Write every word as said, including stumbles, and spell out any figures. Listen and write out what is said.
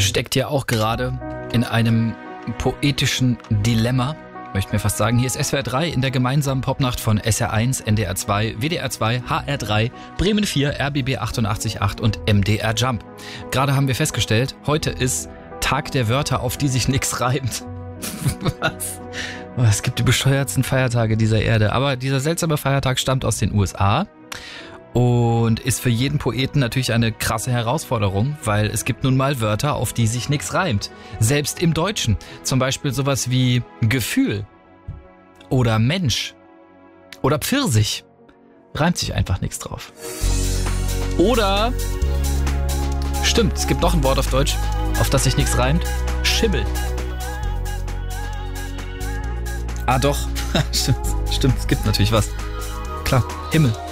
steckt ja auch gerade in einem poetischen Dilemma, möchte mir fast sagen. Hier ist S W R drei in der gemeinsamen Popnacht von S R eins, N D R zwei, W D R zwei, H R drei, Bremen vier, R B B achtundachtzig Komma acht und M D R Jump. Gerade haben wir festgestellt, heute ist Tag der Wörter, auf die sich nichts reimt. Was? Oh, es gibt die bescheuertsten Feiertage dieser Erde. Aber dieser seltsame Feiertag stammt aus den U S A und ist für jeden Poeten natürlich eine krasse Herausforderung, weil es gibt nun mal Wörter, auf die sich nichts reimt. Selbst im Deutschen. Zum Beispiel sowas wie Gefühl oder Mensch oder Pfirsich. Reimt sich einfach nichts drauf. Oder, stimmt, es gibt noch ein Wort auf Deutsch, auf das sich nichts reimt. Schimmel. Ah doch, stimmt, stimmt, es gibt natürlich was. Klar, Himmel.